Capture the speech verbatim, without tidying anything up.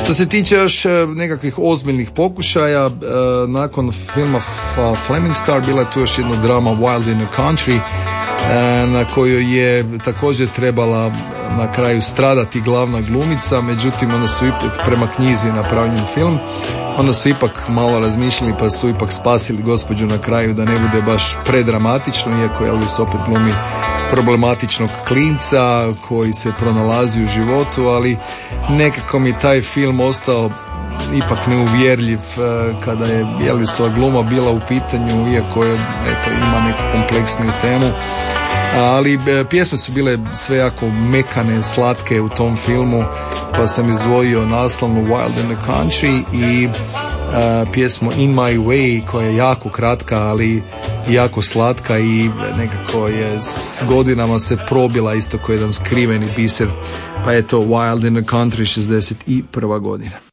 Što se tiče još nekakvih ozbiljnih pokušaja, nakon filma Flaming Star bila je tu još jedna drama Wild in the Country, na kojoj je također trebala na kraju stradati glavna glumica, međutim onda su ipak, prema knjizi napravljen film, onda su ipak malo razmišljali pa su ipak spasili gospođu na kraju da ne bude baš predramatično, iako Elvis opet glumi problematičnog klinca koji se pronalazi u životu, ali nekako mi taj film ostao ipak neuvjerljiv kada je Elvisova gluma bila u pitanju, iako je, eto, ima neku kompleksniju temu. Ali pjesme su bile sve jako mekane, slatke u tom filmu, pa sam izdvojio naslovnu Wild in the Country i uh, pjesmu In My Way, koja je jako kratka, ali jako slatka i nekako je s godinama se probila isto kao jedan skriveni biser, pa je to Wild in the Country, šezdeset prva godina.